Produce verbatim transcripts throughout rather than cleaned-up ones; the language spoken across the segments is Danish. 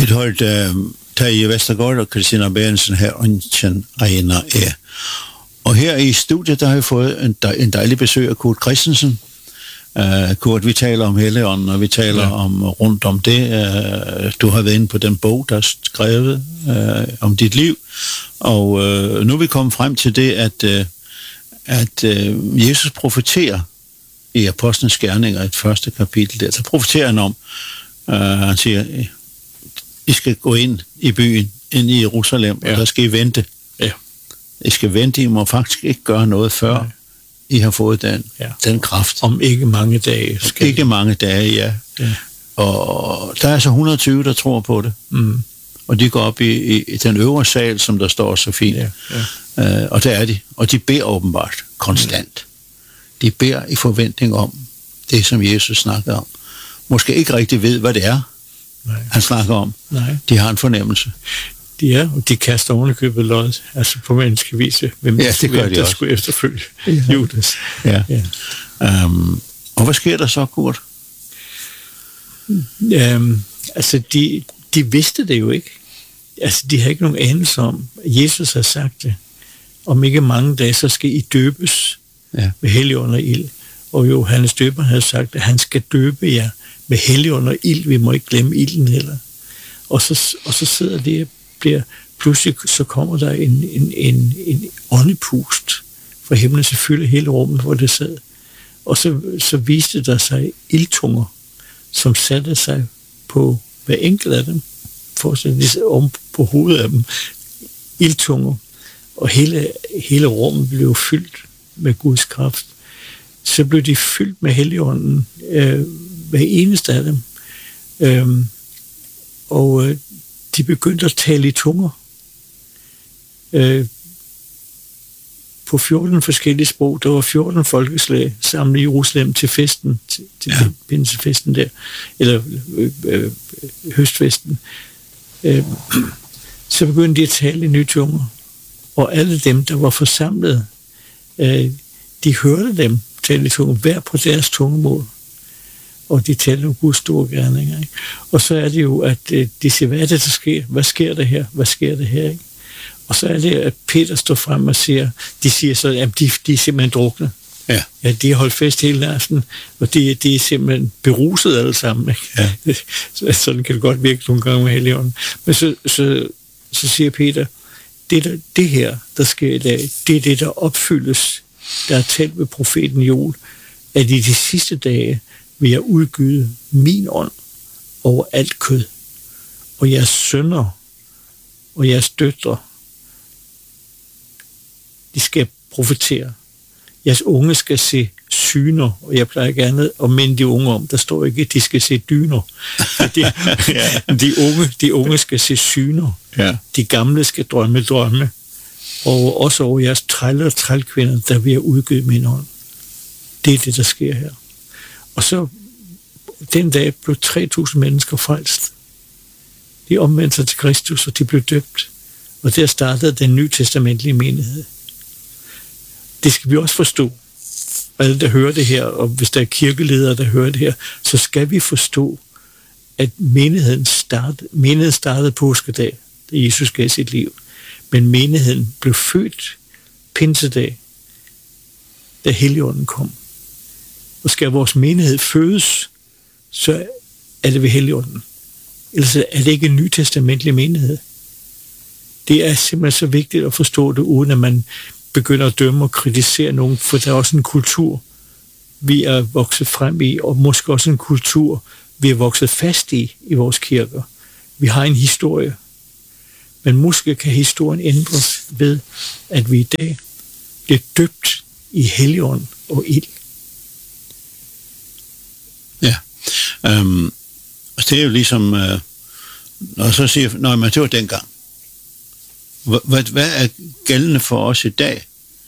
Mithold uh, Terje Vestergaard og Christina Bærensen her Ønchen Arena er. Og her i studiet, der har vi fået en, dej, en dejlig besøg af Kurt Christensen. Uh, Kurt, vi taler om Helligånden, og vi taler ja. om rundt om det. Uh, du har været inde på den bog, der er skrevet uh, om dit liv. Og uh, nu er vi kommet frem til det, at, uh, at uh, Jesus profeterer i Apostlenes Gerninger, et første kapitel der. Så profeterer han om, uh, han siger, I skal gå ind i byen, ind i Jerusalem, ja. og der skal I vente. Ja. I skal vente, I må faktisk ikke gøre noget før, Nej. I har fået den, ja. den kraft. Om ikke mange dage. Skal ikke I. mange dage, ja. ja. Og der er så et hundrede og tyve, der tror på det. Mm. Og de går op i, i, i den øvre sal, som der står så fint. Ja. Ja. Uh, og der er de. Og de beder åbenbart konstant. Ja. De beder i forventning om det, som Jesus snakker om. Måske ikke rigtig ved, hvad det er, Nej. han snakker om. Nej. De har en fornemmelse. De er, og de kaster ovenikøbet lod, altså på menneskevis, hvem ja, det gør de der også. skulle efterfølge ja. Judas. Ja. Ja. Um, og hvad sker der så, Kurt? Um, altså, de, de vidste det jo ikke. Altså, de har ikke nogen anelse om, Jesus har sagt det. Om ikke mange dage, så skal I døbes ja. med Helligånd og ild. Og Johannes Døber havde sagt, at han skal døbe jer med Helligånd og ild. Vi må ikke glemme ilden heller. Og så, og så sidder det bliver pludselig så kommer der en, en, en, en åndepust fra himlen, så fylder hele rummet, hvor det sad. Og så, så viste der sig ildtunger, som satte sig på hver enkelt af dem, fortsættende om på hovedet af dem, ildtunger. Og hele, hele rummet blev fyldt med Guds kraft. Så blev de fyldt med Helligånden, øh, hver eneste af dem. Øh, og øh, de begyndte at tale i tunger øh, på fjorten forskellige sprog. Der var fjorten folkeslag samlet i Jerusalem til festen, til, til ja. pinsefesten der, eller øh, øh, høstfesten. Øh, så begyndte de at tale i nye tunger, og alle dem, der var forsamlet, øh, de hørte dem tale i tunger, hver på deres tungemål. Og de taler om Guds store gerninger. Ikke? Og så er det jo, at de siger, hvad er det, der sker? Hvad sker der her? Hvad sker der her? Ikke? Og så er det, at Peter står frem og siger, de siger så, at de, de er simpelthen drukne. Ja. Ja, de har holdt fest hele aften, og de, de er simpelthen beruset alle sammen. Ikke? Ja. Så, sådan kan det godt virke nogle gange med Helligånden. Men så, så, så siger Peter, det, der, det her, der sker i dag, det er det, der opfyldes, der er talt ved profeten Joel, at i de sidste dage vil jeg udgyde min ånd over alt kød. Og jeres sønner og jeres døtre, de skal profetere. Jeres unge skal se syner, og jeg plejer gerne at minde de unge om, der står ikke, at de skal se dyner. De, de, unge, de unge skal se syner. Ja. De gamle skal drømme drømme. Og også over jeres træller og trælkvinder, der vil jeg udgyde min ånd. Det er det, der sker her. Og så den dag blev tre tusind mennesker frelst. De omvendte sig til Kristus, og de blev døbt. Og der startede den nye testamentlige menighed. Det skal vi også forstå. Alle, der hører det her, og hvis der er kirkeledere, der hører det her, så skal vi forstå, at menigheden startede, menigheden startede påskedag, da Jesus gav sit liv. Men menigheden blev født pinsedag, da Helligånden kom. Og skal vores menighed fødes, så er det ved Helligånden. Ellers er det ikke en nytestamentlig menighed. Det er simpelthen så vigtigt at forstå det, uden at man begynder at dømme og kritisere nogen, for der er også en kultur, vi er vokset frem i, og måske også en kultur, vi er vokset fast i i vores kirker. Vi har en historie, men måske kan historien ændres ved, at vi i dag bliver døbt i Helligånd og ild. Ja, um, og det er jo ligesom, uh, når så siger, nej, men det var dengang. Hvad, hvad er gældende for os i dag?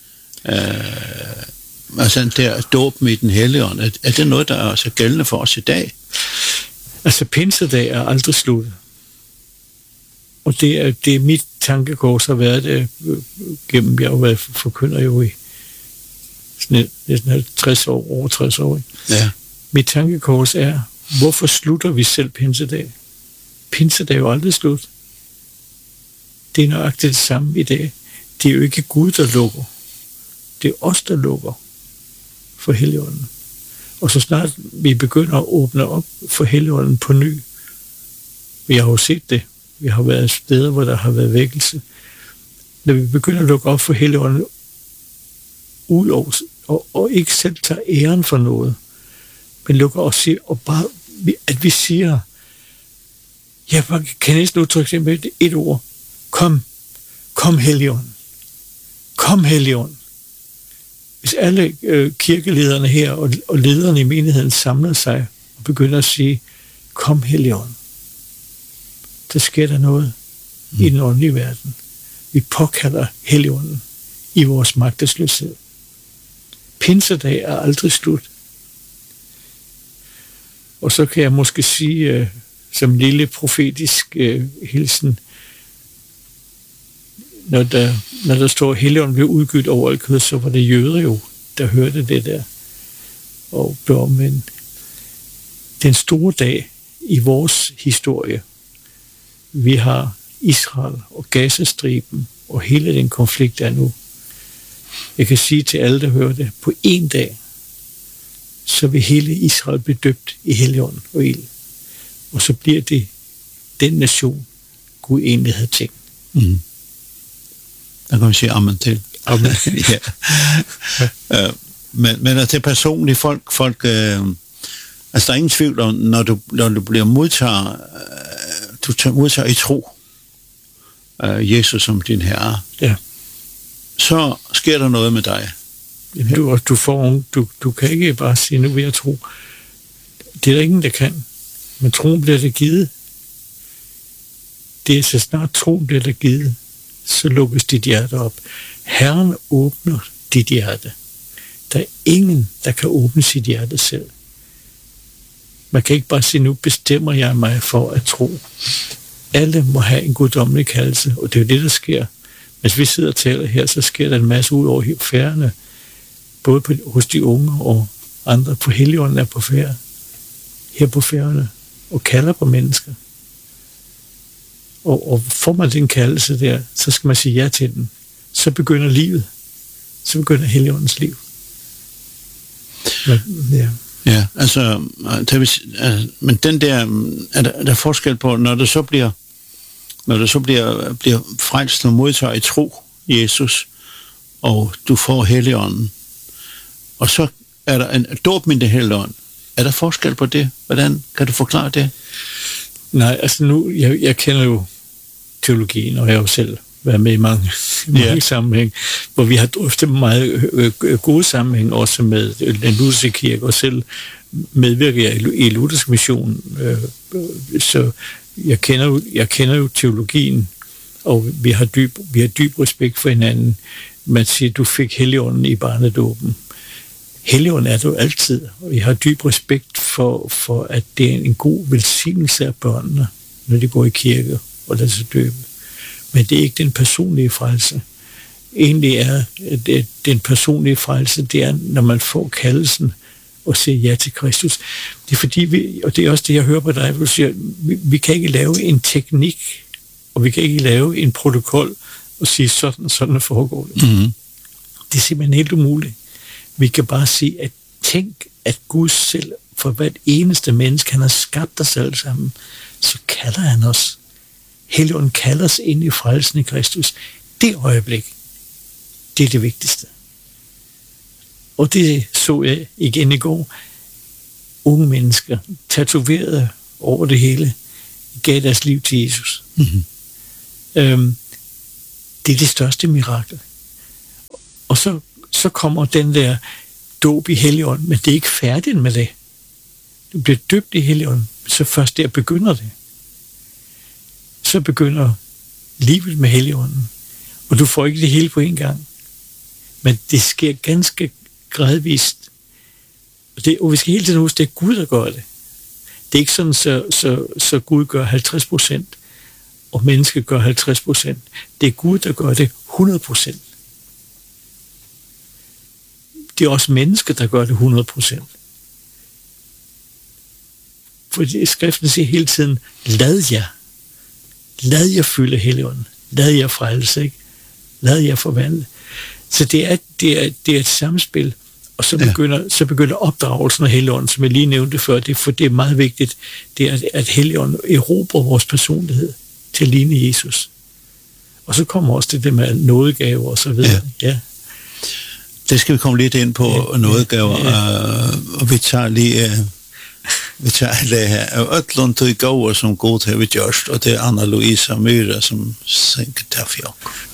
Uh, altså den der dåben i den Helligånd, er, er det noget, der er også gældende for os i dag? Altså pinsedag er aldrig sluttet. Og det er, det er mit tankekors har været det gennem, jeg har været forkynder jo i næsten halvtreds år, over tres år. Ja. Mit tankekors er, hvorfor slutter vi selv pinsedag? pinsedag er jo aldrig slut. Det er nøjagtigt det samme i dag. Det er jo ikke Gud, der lukker. Det er os, der lukker for Helligånden. Og så snart vi begynder at åbne op for Helligånden på ny, vi har jo set det, vi har været steder, hvor der har været vækkelse, når vi begynder at lukke op for Helligånden, ud over, og, og ikke selv tager æren for noget, men lukker os og bare, at vi siger, jeg kan næsten udtrykke det med et ord, kom, kom Helligånden, kom Helligånden. Hvis alle øh, kirkelederne her og, og lederne i menigheden samler sig og begynder at sige, kom Helligånden, så sker der noget mm. i den åndelige verden. Vi påkalder Helligånden i vores magtesløshed. Pinsedag er aldrig slut. Og så kan jeg måske sige, øh, som en lille profetisk øh, hilsen, når der, når der står, at Helligånden blev udgivet over alt kød, så var det jøder jo, der hørte det der og blev omvendt. Den store dag i vores historie, vi har Israel og Gazastriben og hele den konflikt, der er nu. Jeg kan sige til alle, der hører det, på en dag, så vil hele Israel blive døbt i Helligånden og ild. Og så bliver det den nation, Gud egentlig havde tænkt. Mm. Der kan man sige amen til. Amen. Ja. uh, men, men det er personligt, folk, folk uh, altså der er ingen tvivl om, når du, når du bliver modtager, uh, du tager modtager i tro, uh, Jesus som din herre, ja. Så sker der noget med dig. Du, du, får, du, du kan ikke bare sige, nu vil jeg tro. Det er der ingen, der kan. Men troen bliver der givet. Det er så snart troen bliver der givet, så lukkes dit hjerte op. Herren åbner dit hjerte. Der er ingen, der kan åbne sit hjerte selv. Man kan ikke bare sige, nu bestemmer jeg mig for at tro. Alle må have en guddommelig kaldelse, og det er jo det, der sker. Hvis vi sidder og taler her, så sker der en masse ud over færerne, både på, hos de unge og andre. På Helligånden er på færre, her på færerne, og kalder på mennesker. Og, og får man den kaldelse der, så skal man sige ja til den. Så begynder livet. Så begynder Helligåndens liv. Ja, ja altså, altså, men den der, er der, er der forskel på, når det så bliver, når det så bliver, bliver frelst og modtager i tro, Jesus, og du får Helligånden, og så er der en dåb med det Helligånd. Er der forskel på det? Hvordan kan du forklare det? Nej, altså nu, jeg, jeg kender jo teologien, og jeg har jo selv været med i mange, mange yeah. sammenhæng, hvor vi har drøftet meget øh, gode sammenhæng, også med den lutherske kirke, og selv medvirker jeg i, i luthersk mission. Øh, så jeg kender, jo, jeg kender jo teologien, og vi har, dyb, vi har dyb respekt for hinanden. Man siger, du fik Helligånden i barnedåben. Helligånden er du altid, og jeg har dyb respekt for, for, at det er en god velsignelse af børnene, når de går i kirke og lader sig døbe. Men det er ikke den personlige frelse. Egentlig er det, den personlige frelse, det er, når man får kaldelsen og siger ja til Kristus. Det er fordi, vi, og det er også det, jeg hører på dig, hvor du siger, vi, vi kan ikke lave en teknik, og vi kan ikke lave en protokol og sige, sådan sådan foregår det. Mm-hmm. Det er simpelthen helt umuligt. Vi kan bare sige, at tænk, at Gud selv, for hvert eneste menneske, han har skabt os alle sammen, så kalder han os. Helligånden kalder os ind i frelsen i Kristus. Det øjeblik, det er det vigtigste. Og det så jeg igen i går. Unge mennesker, tatoverede over det hele, gav deres liv til Jesus. Mm-hmm. Øhm, det er det største mirakel. Og så, så kommer den der dåb i Helligånden, men det er ikke færdigt med det. Du bliver døbt i Helligånden, så først der begynder det. Så begynder livet med Helligånden. Og du får ikke det hele på en gang. Men det sker ganske gradvist. Og, det, og vi skal hele tiden huske, det er Gud, der gør det. Det er ikke sådan, så, så, så Gud gør halvtreds procent, og mennesket gør halvtreds procent. Det er Gud, der gør det hundrede procent. Det er også mennesker, der gør det hundrede procent. For skriften siger hele tiden, lad jer lad jer fylde Helligånden, lad jer frelse, ikke? Lad jer forvandle. Så det er, det er, det er et samspil, og så begynder, ja. så begynder opdragelsen af Helligånden, som jeg lige nævnte før, det, for det er meget vigtigt, det er, at Helligånden erobrer vores personlighed til at ligne Jesus. Og så kommer også det, det med nådegaver og så videre. Ja. ja. Det skal vi komme lidt ind på, ja. nådegaver, ja. og vi tager lige... Uh... Vi tager det her af Øtlund til gaver som god har vi gjort, og det er Anna Louisa Myhre som sænker til fjok.